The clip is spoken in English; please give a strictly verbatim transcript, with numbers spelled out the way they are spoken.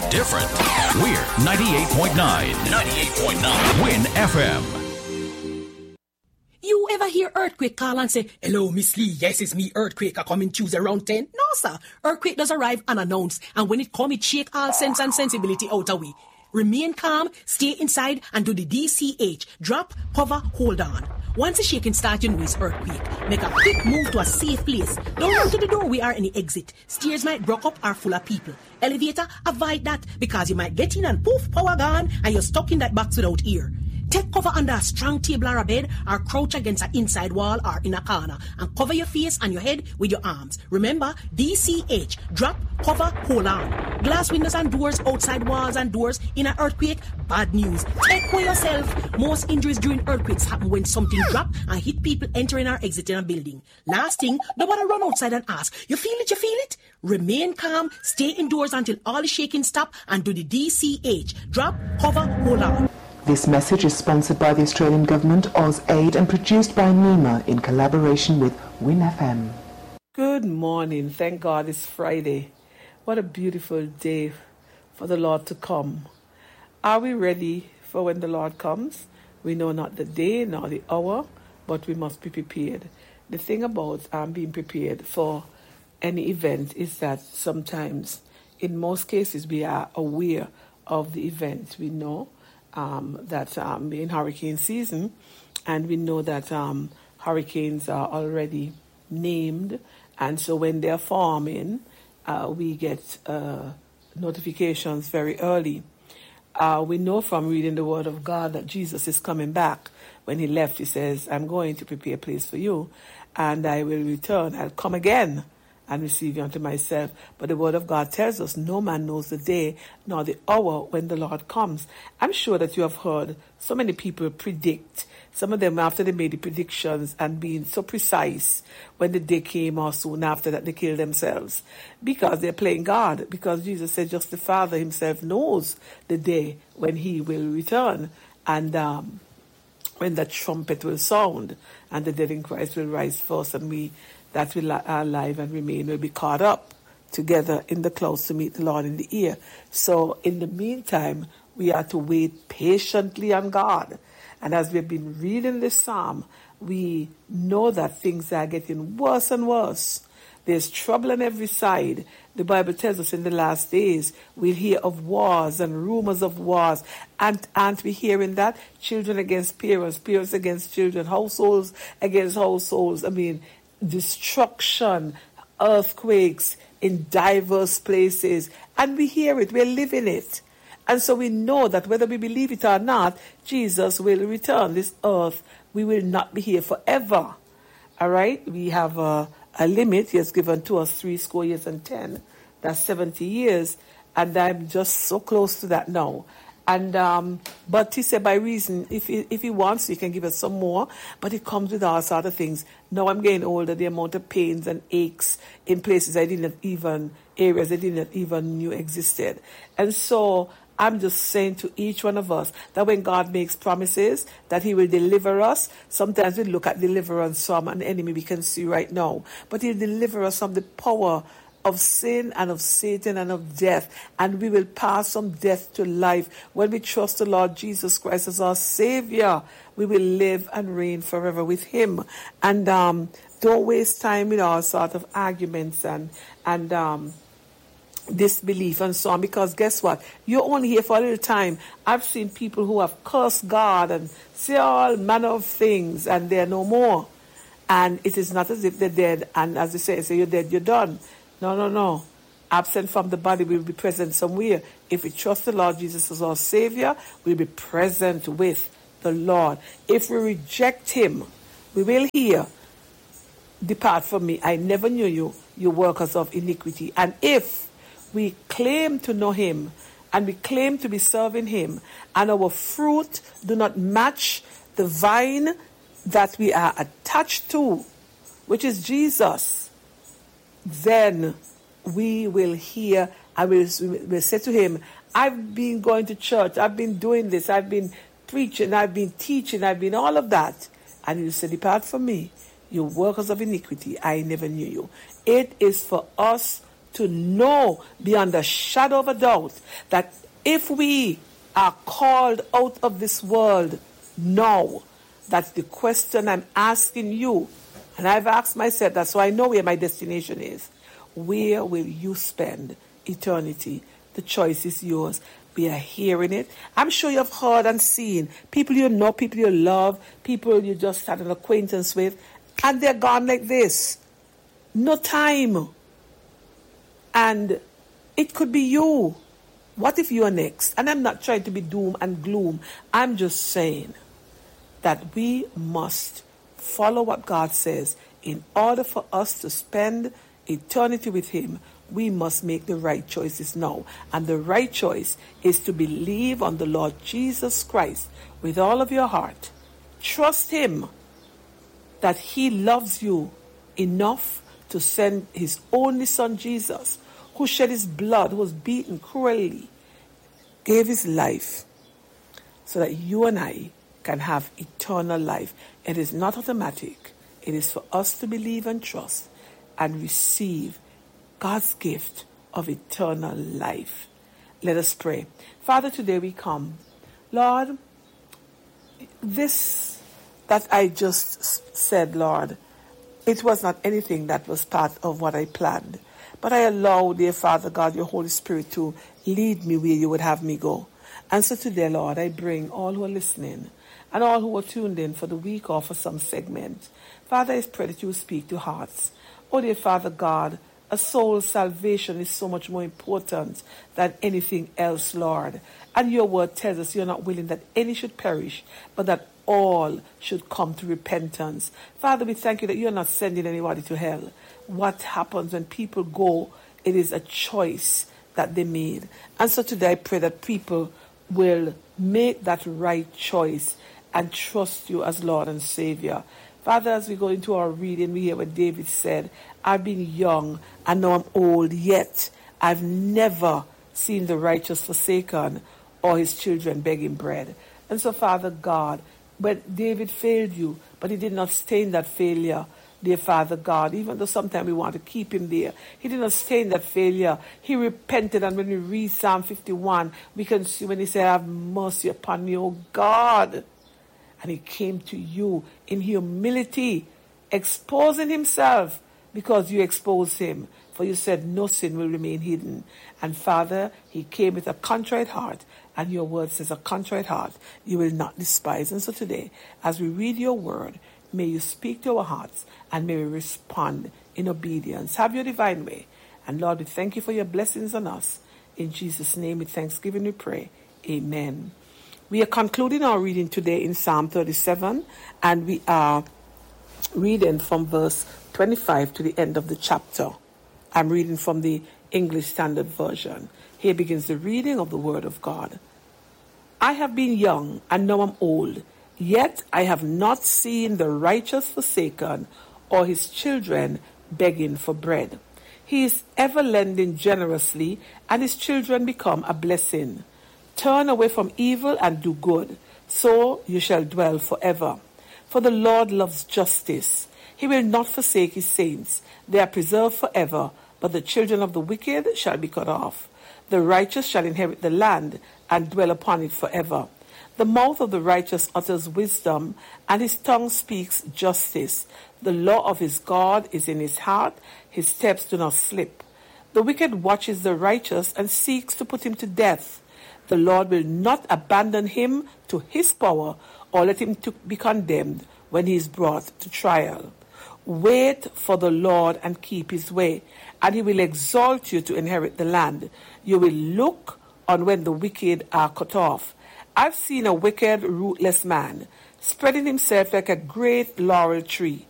different. We're ninety-eight point nine. ninety-eight point nine. Win F M. You ever hear Earthquake call and say, "Hello, Miss Lee, yes, it's me, Earthquake, I come in Tuesday around ten? No, sir. Earthquake does arrive unannounced, and when it come, it shake all sense and sensibility out of we. Remain calm, stay inside, and do the D C H. Drop, cover, hold on. Once the shaking starts, you know it's earthquake. Make a quick move to a safe place. Don't run to the doorway or any exit. Stairs might block up or full of people. Elevator, avoid that, because you might get in and poof, power gone, and you're stuck in that box without ear. Take cover under a strong table or a bed, or crouch against an inside wall or in a corner, and cover your face and your head with your arms. Remember, D C H, drop, cover, hold on. Glass windows and doors, outside walls and doors in an earthquake, bad news. Take care yourself. Most injuries during earthquakes happen when something drop and hit people entering or exiting a building. Last thing, nobody run outside and ask, you feel it, you feel it? Remain calm, stay indoors until all the shaking stop, and do the D C H, drop, cover, hold on. This message is sponsored by the Australian Government, AusAid, and produced by NEMA in collaboration with Win F M. Good morning. Thank God it's Friday. What a beautiful day for the Lord to come. Are we ready for when the Lord comes? We know not the day nor the hour, but we must be prepared. The thing about um, being prepared for any event is that sometimes, in most cases, we are aware of the event. We know Um, that um, we're in hurricane season, and we know that um, hurricanes are already named, and so when they're forming, uh, we get uh, notifications very early. Uh, we know from reading the Word of God that Jesus is coming back. When he left, he says, "I'm going to prepare a place for you, and I will return. I'll come again and receive you unto myself." But the Word of God tells us no man knows the day nor the hour when the Lord comes. I'm sure that you have heard so many people predict, some of them after they made the predictions and being so precise, when the day came or soon after that they killed themselves, because they're playing God, because Jesus said just the Father himself knows the day when he will return, and um, when the trumpet will sound, and the dead in Christ will rise first, and we that will are alive and remain will be caught up together in the clouds to meet the Lord in the air. So in the meantime, we are to wait patiently on God. And as we've been reading this psalm, we know that things are getting worse and worse. There's trouble on every side. The Bible tells us in the last days we'll hear of wars and rumors of wars. And aren't we hearing that? Children against parents, parents against children, households against households. I mean, destruction, earthquakes in diverse places, and we hear it, we're living it. And so we know that whether we believe it or not, Jesus will return. This earth, we will not be here forever. All right, we have a, a limit. He has given to us three score years and ten. That's seventy years, and I'm just so close to that now. And um, but he said by reason, if he, if he wants, he can give us some more. But it comes with all sort of things. Now I'm getting older. The amount of pains and aches in places I didn't even, areas I didn't even knew existed. And so I'm just saying to each one of us that when God makes promises that he will deliver us, sometimes we look at deliverance from an enemy we can see right now. But he'll deliver us from the power of sin and of Satan and of death, and we will pass from death to life. When we trust the Lord Jesus Christ as our Savior, we will live and reign forever with him. And um, don't waste time with all sort of arguments and and um, disbelief and so on, because guess what? You're only here for a little time. I've seen people who have cursed God and say all manner of things, and they're no more. And it is not as if they're dead, and as they say, say you're dead, you're done. No, no, no. Absent from the body, we will be present somewhere. If we trust the Lord Jesus as our Savior, we'll be present with the Lord. If we reject him, we will hear, "Depart from me, I never knew you, you workers of iniquity." And if we claim to know him, and we claim to be serving him, and our fruit do not match the vine that we are attached to, which is Jesus, then we will hear and we'll, we'll say to him, "I've been going to church, I've been doing this, I've been preaching, I've been teaching, I've been all of that." And he'll say, "Depart from me, you workers of iniquity, I never knew you." It is for us to know beyond a shadow of a doubt that if we are called out of this world now, that's the question I'm asking you. And I've asked myself, that's why I know where my destination is. Where will you spend eternity? The choice is yours. We are hearing it. I'm sure you've heard and seen people you know, people you love, people you just had an acquaintance with, and they're gone like this. No time. And it could be you. What if you're next? And I'm not trying to be doom and gloom. I'm just saying that we must follow what God says. In order for us to spend eternity with him, we must make the right choices now. And the right choice is to believe on the Lord Jesus Christ with all of your heart. Trust him that he loves you enough to send his only son Jesus, who shed his blood, who was beaten cruelly, gave his life so that you and I can have eternal life. It is not automatic. It is for us to believe and trust and receive God's gift of eternal life. Let us pray. Father, today we come. Lord, this that I just said, Lord, it was not anything that was part of what I planned. But I allow, dear Father God, your Holy Spirit to lead me where you would have me go. And so today, Lord, I bring all who are listening and all who are tuned in for the week or for some segment. Father, I pray that you will speak to hearts. Oh, dear Father God, a soul's salvation is so much more important than anything else, Lord. And your word tells us you're not willing that any should perish, but that all should come to repentance. Father, we thank you that you're not sending anybody to hell. What happens when people go, it is a choice that they made. And so today I pray that people will make that right choice and trust you as Lord and Savior. Father, as we go into our reading, we hear what David said, I've been young and now I'm old, yet I've never seen the righteous forsaken or his children begging bread. And so, Father God, when David failed you, but he did not stay in that failure, dear Father God, even though sometimes we want to keep him there, he did not stay in that failure. He repented, and when we read Psalm fifty-one, we can see when he said, have mercy upon me, O God. And he came to you in humility, exposing himself because you exposed him. For you said no sin will remain hidden. And Father, he came with a contrite heart. And your word says a contrite heart you will not despise. And so today, as we read your word, may you speak to our hearts and may we respond in obedience. Have your divine way. And Lord, we thank you for your blessings on us. In Jesus' name, with thanksgiving we pray. Amen. We are concluding our reading today in Psalm thirty-seven, and we are reading from verse twenty-five to the end of the chapter. I'm reading from the English Standard Version. Here begins the reading of the Word of God. I have been young, and now I'm old, yet I have not seen the righteous forsaken, or his children begging for bread. He is ever lending generously, and his children become a blessing. Turn away from evil and do good, so you shall dwell forever. For the Lord loves justice. He will not forsake his saints. They are preserved forever, but the children of the wicked shall be cut off. The righteous shall inherit the land and dwell upon it forever. The mouth of the righteous utters wisdom, and his tongue speaks justice. The law of his God is in his heart. His steps do not slip. The wicked watches the righteous and seeks to put him to death. The Lord will not abandon him to his power or let him to be condemned when he is brought to trial. Wait for the Lord and keep his way, and he will exalt you to inherit the land. You will look on when the wicked are cut off. I've seen a wicked, rootless man spreading himself like a great laurel tree.